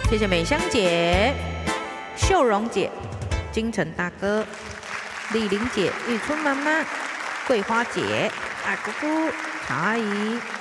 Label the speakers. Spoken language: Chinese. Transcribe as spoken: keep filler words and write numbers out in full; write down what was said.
Speaker 1: 谢谢美香姐、秀荣姐、金城大哥、丽玲姐、玉春妈妈、桂花姐、二姑姑、曹阿姨。